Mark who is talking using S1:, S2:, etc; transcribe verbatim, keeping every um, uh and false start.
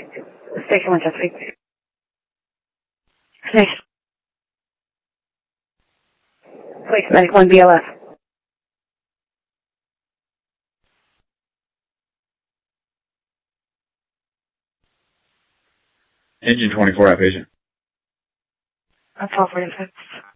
S1: Station one, Chesapeake. Next. Police Medic one B L S.
S2: Engine twenty-four, outpatient.
S1: That's all for you, sir.